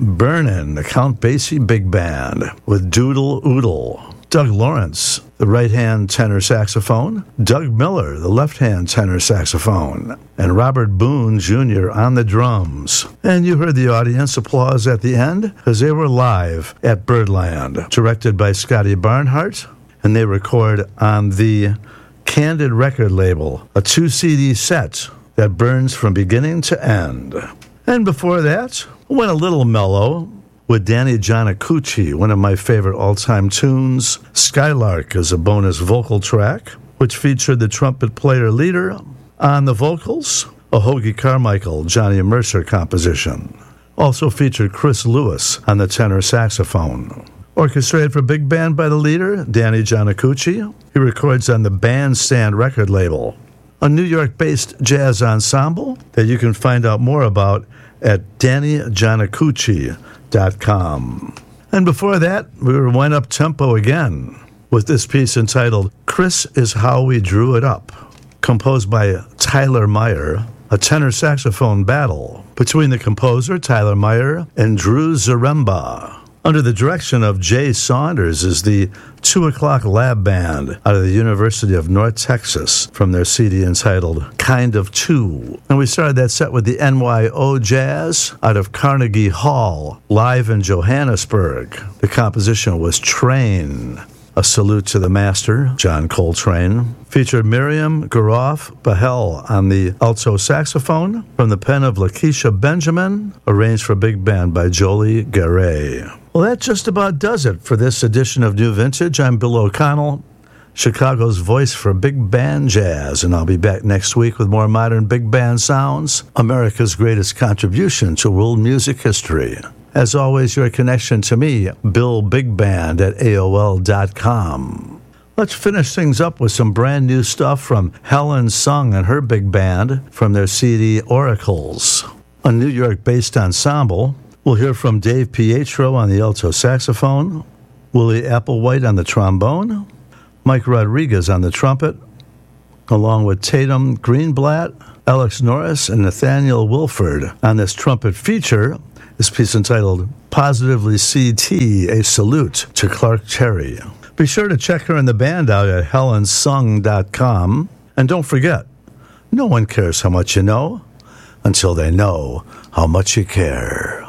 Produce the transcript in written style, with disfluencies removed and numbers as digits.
Burnin', the Count Basie Big Band with Doodle Oodle. Doug Lawrence, the right-hand tenor saxophone. Doug Miller, the left-hand tenor saxophone. And Robert Boone, Jr. on the drums. And you heard the audience applause at the end because they were live at Birdland, directed by Scotty Barnhart. And they record on the Candid record label, a 2-CD set that burns from beginning to end. And before that, went a little mellow with Danny Giannacucci, one of my favorite all-time tunes. Skylark is a bonus vocal track, which featured the trumpet player leader on the vocals, a Hoagie Carmichael, Johnny Mercer composition. Also featured Chris Lewis on the tenor saxophone. Orchestrated for big band by the leader, Danny Giannacucci. He records on the Bandstand record label, a New York-based jazz ensemble that you can find out more about at DannyGiannacucci.com. And before that, we went up tempo again with this piece entitled Chris Is How We Drew It Up, composed by Tyler Meyer, a tenor saxophone battle between the composer, Tyler Meyer, and Drew Zaremba. Under the direction of Jay Saunders is the 2 O'Clock Lab Band out of the University of North Texas from their CD entitled Kind of Two. And we started that set with the NYO Jazz out of Carnegie Hall, live in Johannesburg. The composition was Train, a salute to the master, John Coltrane. Featured Miriam Garoff Bahel on the alto saxophone from the pen of Lakeisha Benjamin, arranged for big band by Jolie Garay. Well, that just about does it for this edition of New Vintage. I'm Bill O'Connell, Chicago's voice for big band jazz, and I'll be back next week with more modern big band sounds, America's greatest contribution to world music history. As always, your connection to me, Bill Big Band at AOL.com. Let's finish things up with some brand new stuff from Helen Sung and her big band from their CD Oracles, a New York-based ensemble. We'll hear from Dave Pietro on the alto saxophone, Willie Applewhite on the trombone, Mike Rodriguez on the trumpet, along with Tatum Greenblatt, Alex Norris, and Nathaniel Wilford on this trumpet feature, this piece entitled Positively CT, a salute to Clark Terry. Be sure to check her and the band out at HelenSung.com. And don't forget, no one cares how much you know until they know how much you care.